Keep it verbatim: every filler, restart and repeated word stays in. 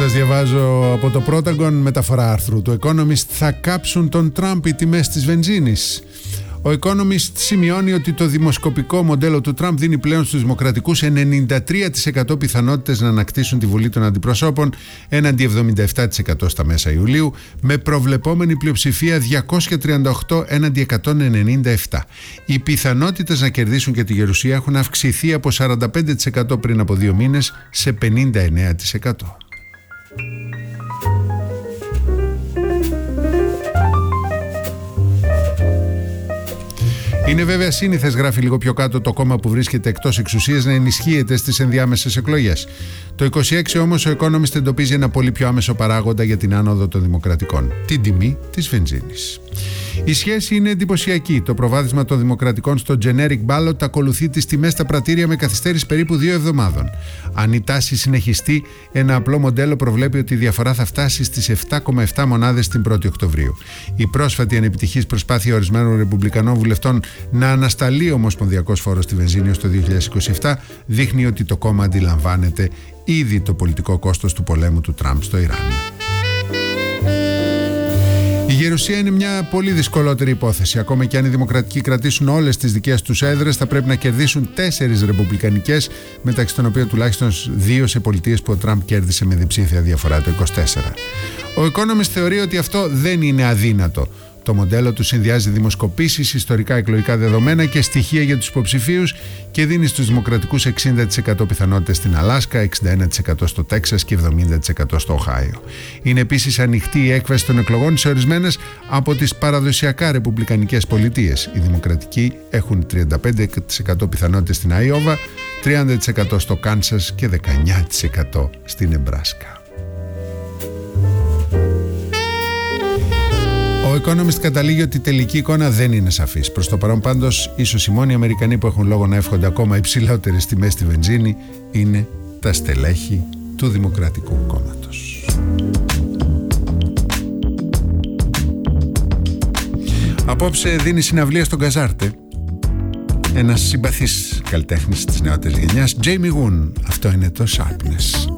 Σας διαβάζω από το Pentagon, μεταφορά άρθρου του Economist. Θα κάψουν τον Τραμπ οι τιμές της βενζίνης. Ο Economist σημειώνει ότι το δημοσκοπικό μοντέλο του Τραμπ δίνει πλέον στους δημοκρατικούς ενενήντα τρία τοις εκατό πιθανότητες να ανακτήσουν τη Βουλή των Αντιπροσώπων έναντι εβδομήντα επτά τοις εκατό στα μέσα Ιουλίου, με προβλεπόμενη πλειοψηφία διακόσια τριάντα οκτώ έναντι εκατόν ενενήντα επτά. Οι πιθανότητες να κερδίσουν και τη γερουσία έχουν αυξηθεί από σαράντα πέντε τοις εκατό πριν από δύο μήνες σε πενήντα εννέα τοις εκατό. Είναι βέβαια σύνηθες, γράφει λίγο πιο κάτω, το κόμμα που βρίσκεται εκτός εξουσίας να ενισχύεται στις ενδιάμεσες εκλογές. Το είκοσι έξι όμως ο Economist εντοπίζει ένα πολύ πιο άμεσο παράγοντα για την άνοδο των δημοκρατικών: την τιμή της βενζίνης. Η σχέση είναι εντυπωσιακή. Το προβάδισμα των δημοκρατικών στο generic ballot ακολουθεί τις τιμές στα πρατήρια με καθυστέρηση περίπου δύο εβδομάδων. Αν η τάση συνεχιστεί, ένα απλό μοντέλο προβλέπει ότι η διαφορά θα φτάσει στις επτά κόμμα επτά μονάδες την πρώτη Οκτωβρίου. Η πρόσφατη ανεπιτυχής προσπάθεια ορισμένων ρεπουμπλικανών βουλευτών να ανασταλεί ο ομοσπονδιακός φόρος στη βενζίνη ως το δύο χιλιάδες είκοσι επτά δείχνει ότι το κόμμα αντιλαμβάνεται ήδη το πολιτικό κόστος του πολέμου του Τραμπ στο Ιράν. Η γερουσία είναι μια πολύ δυσκολότερη υπόθεση. Ακόμα και αν οι δημοκρατικοί κρατήσουν όλες τις δικές τους έδρες, θα πρέπει να κερδίσουν τέσσερις ρεπουμπλικανικές, μεταξύ των οποίων τουλάχιστον δύο σε πολιτείες που ο Τραμπ κέρδισε με διψήφια διαφορά το είκοσι τέσσερα. Ο Economist θεωρεί ότι αυτό δεν είναι αδύνατο. Το μοντέλο του συνδυάζει δημοσκοπήσεις, ιστορικά εκλογικά δεδομένα και στοιχεία για τους υποψηφίους και δίνει στους δημοκρατικούς εξήντα τοις εκατό πιθανότητες στην Αλάσκα, εξήντα ένα τοις εκατό στο Τέξας και εβδομήντα τοις εκατό στο Οχάιο. Είναι επίσης ανοιχτή η έκβαση των εκλογών σε ορισμένες από τις παραδοσιακά ρεπουμπλικανικές πολιτείες. Οι δημοκρατικοί έχουν τριάντα πέντε τοις εκατό πιθανότητες στην Αϊόβα, τριάντα τοις εκατό στο Κάνσας και δεκαεννέα τοις εκατό στην Νεμπράσκα. Ο Economist καταλήγει ότι η τελική εικόνα δεν είναι σαφής. Προς το παρόν πάντως, ίσως οι μόνοι Αμερικανοί που έχουν λόγο να εύχονται ακόμα υψηλότερες τιμές στη βενζίνη είναι τα στελέχη του Δημοκρατικού Κόμματος. Απόψε δίνει συναυλία στον Καζάρτε ένας συμπαθής καλλιτέχνης της νεότερης γενιάς, Jamie Woon. Αυτό είναι το Sharpness.